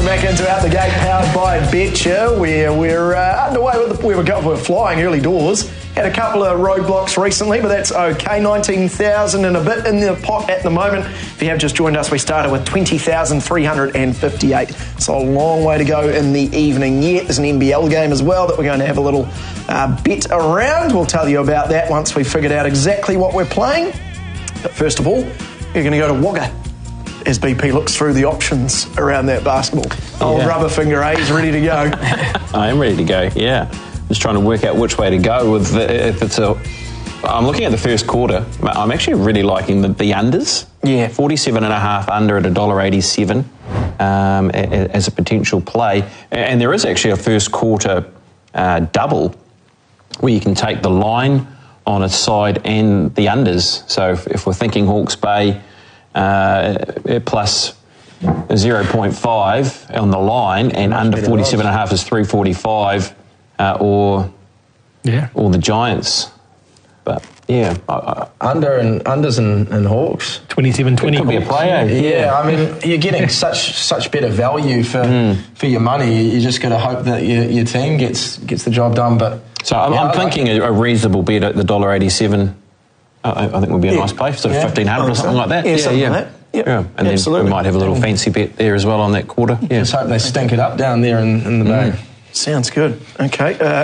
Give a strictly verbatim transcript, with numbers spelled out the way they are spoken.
back into Out the Gate, powered by Betcha, where we're uh, underway with the, we were going, we were flying early doors. Had a couple of roadblocks recently, but that's okay. nineteen thousand and a bit in the pot at the moment. If you have just joined us, we started with twenty thousand three hundred fifty-eight. So a long way to go in the evening yet. There's an N B L game as well that we're going to have a little uh, bet around. We'll tell you about that once we've figured out exactly what we're playing. But first of all, you're going to go to Wagga as B P looks through the options around that basketball. Old Yeah. rubber finger A is ready to go. I am ready to go, yeah. Just trying to work out which way to go with the, if it's a... I'm looking at the first quarter. I'm actually really liking the, the unders. Yeah. forty-seven and a half under at one dollar eighty-seven um, as a potential play. And there is actually a first quarter uh, double where you can take the line on its side and the unders. So if, if we're thinking Hawke's Bay uh, plus zero point five on the line and under forty-seven and a half is three forty-five, uh, or Yeah. or the Giants. But yeah, I, I, Under and unders and, and Hawks. twenty-seven twenty. could be a play. eh? Yeah, I mean, you're getting such such better value for Mm. for your money. You just got to hope that your, your team gets gets the job done. But So I'm, yeah, I'm I like thinking it. a, a reasonable bet at the one dollar eighty-seven. I, I think would be a Yeah. nice play, sort of Yeah. fifteen hundred or something like that. Yeah, something like that. Yep. Yeah, and Absolutely. then we might have a little fancy bet there as well on that quarter. Yeah. Just hope they stink it up down there in, in the bay. Sounds good. Okay. Uh,